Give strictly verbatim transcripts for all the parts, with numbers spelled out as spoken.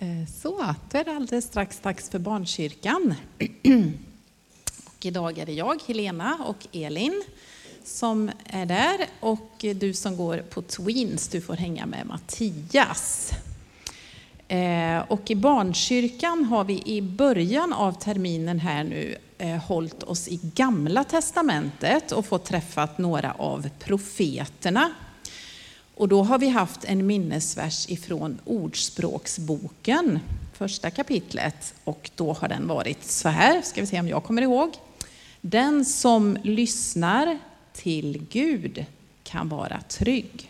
Så, då är det alldeles strax dags för barnkyrkan. Och idag är det jag, Helena och Elin, som är där. Och du som går på Tweens, du får hänga med Mattias. Och i barnkyrkan har vi i början av terminen här nu hållit oss i Gamla testamentet och fått träffat några av profeterna. Och då har vi haft en minnesvers ifrån Ordspråksboken, första kapitlet. Och då har den varit så här, ska vi se om jag kommer ihåg. Den som lyssnar till Gud kan vara trygg.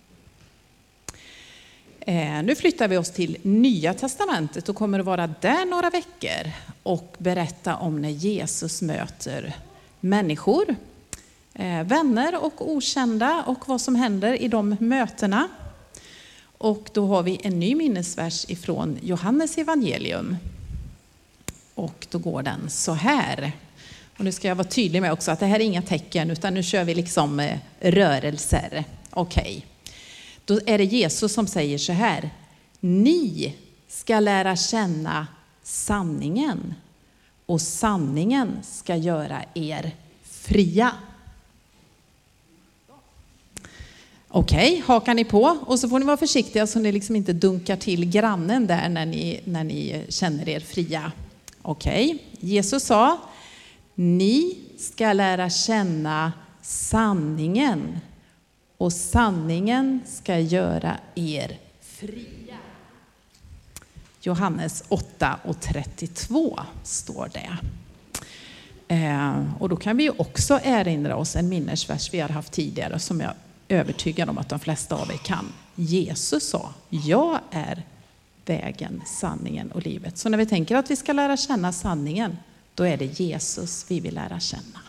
Eh, nu flyttar vi oss till Nya testamentet och kommer att vara där några veckor och berätta om när Jesus möter människor. Vänner och okända och vad som händer i de mötena. Och då har vi en ny minnesvers ifrån Johannes evangelium. Och då går den så här. Och nu ska jag vara tydlig med också att det här är inga tecken utan nu kör vi liksom rörelser. Okej. Okay. Då är det Jesus som säger så här. Ni ska lära känna sanningen och sanningen ska göra er fria. Okej, okay, hakar ni på och så får ni vara försiktiga så ni liksom inte dunkar till grannen där när ni, när ni känner er fria. Okej, okay. Jesus sa, ni ska lära känna sanningen och sanningen ska göra er fria. Johannes åtta och trettiotvå står det. Eh, och då kan vi ju också erinra oss en minnesvers vi har haft tidigare som jag övertygad om att de flesta av er kan. Jesus sa, jag är vägen, sanningen och livet. Så när vi tänker att vi ska lära känna sanningen, då är det Jesus vi vill lära känna.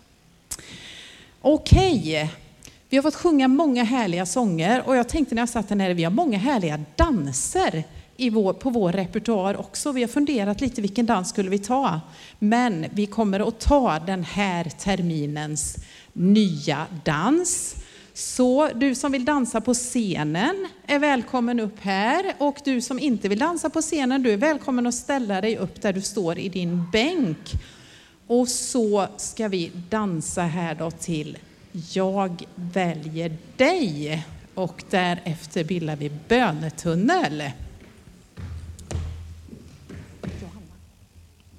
Okej, vi har fått sjunga många härliga sånger och jag tänkte när jag satt här, vi har många härliga danser i vår, på vår repertoar också. Vi har funderat lite vilken dans skulle vi ta. Men vi kommer att ta den här terminens nya dans. Så du som vill dansa på scenen är välkommen upp här. Och du som inte vill dansa på scenen, du är välkommen att ställa dig upp där du står i din bänk. Och så ska vi dansa här då till Jag väljer dig. Och därefter bildar vi bönetunnel.